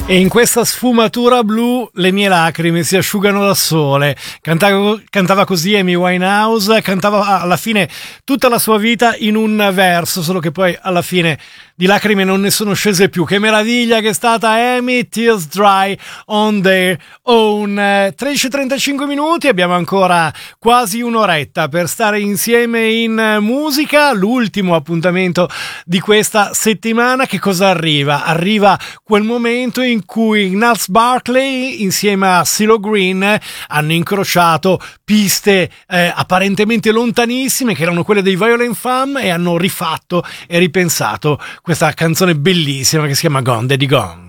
E in questa sfumatura blu le mie lacrime si asciugano da sole. Cantava così Amy Winehouse, cantava alla fine tutta la sua vita in un verso, solo che poi alla fine di lacrime non ne sono scese più. Che meraviglia che è stata Amy, Tears Dry on Their Own. 13:35 minuti, abbiamo ancora quasi un'oretta per stare insieme in musica. L'ultimo appuntamento di questa settimana. Che cosa arriva? Arriva quel momento in cui Gnarls Barkley insieme a CeeLo Green hanno incrociato piste apparentemente lontanissime, che erano quelle dei Violent Femmes, e hanno rifatto e ripensato questa canzone bellissima che si chiama Gone Daddy Gone.